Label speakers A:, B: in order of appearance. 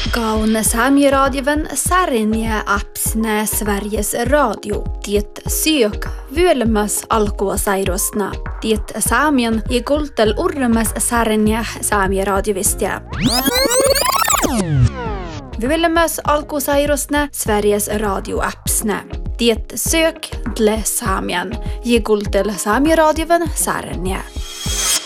A: Kaun Saami-radioven sarja apsnä Sveriges Radio. Tiet sök vyölemäs alkua sairosna. Tiet saamien ja kultel urremäs sarja Saami-radiovistia. Vyölemäs alkua sairosna Sveriges Radio apsnä. Tiet sök dle saamien ja kultel Saami-radioven sarja.